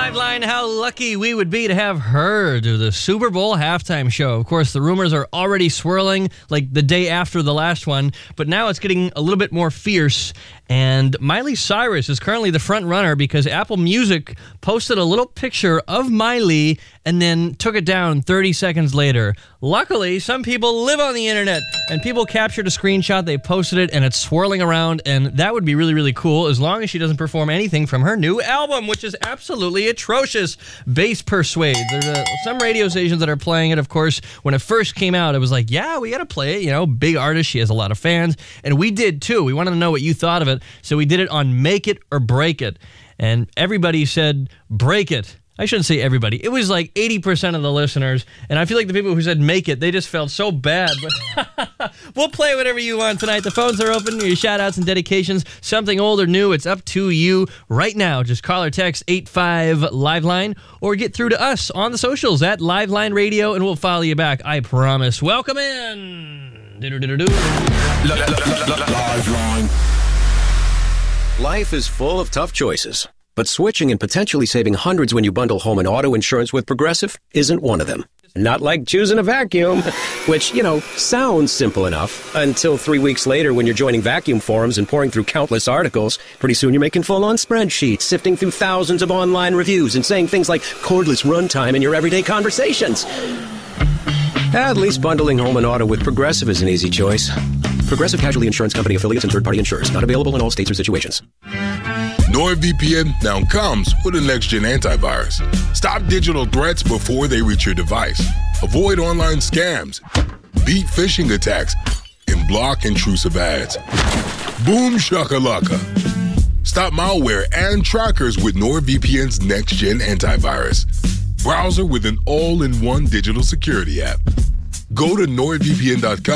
Liveline, how lucky we would be to have her do the Super Bowl halftime show. Of course, the rumors are already swirling like the day after the last one, but now it's getting a little bit more fierce. And Miley Cyrus is currently the front runner because Apple Music posted a little picture of Miley and then took it down 30 seconds later. Luckily, some people live on the internet, and people captured a screenshot, they posted it, and it's swirling around, and that would be really, really cool as long as she doesn't perform anything from her new album, which is absolutely atrocious. Bass Persuade. There's some radio stations that are playing it, of course. When it first came out, it was like, yeah, we got to play it. You know, big artist, she has a lot of fans, and we did too. We wanted to know what you thought of it, so we did it on Make It or Break It, and everybody said, break it. I shouldn't say everybody. It was like 80% of the listeners, and I feel like the people who said make it, they just felt so bad. But we'll play whatever you want tonight. The phones are open. Your shout-outs and dedications, something old or new, it's up to you right now. Just call or text 85-LIVELINE or get through to us on the socials at Liveline Radio, and we'll follow you back, I promise. Welcome in. Liveline. Life is full of tough choices. But switching and potentially saving hundreds when you bundle home and auto insurance with Progressive isn't one of them. Not like choosing a vacuum, which, sounds simple enough until 3 weeks later when you're joining vacuum forums and pouring through countless articles. Pretty soon you're making full-on spreadsheets, sifting through thousands of online reviews and saying things like cordless runtime in your everyday conversations. At least bundling home and auto with Progressive is an easy choice. Progressive Casualty Insurance Company affiliates and third-party insurers. Not available in all states or situations. NordVPN now comes with a next-gen antivirus. Stop digital threats before they reach your device. Avoid online scams, beat phishing attacks, and block intrusive ads. Boom shakalaka. Stop malware and trackers with NordVPN's next-gen antivirus. Browser with an all-in-one digital security app. Go to NordVPN.com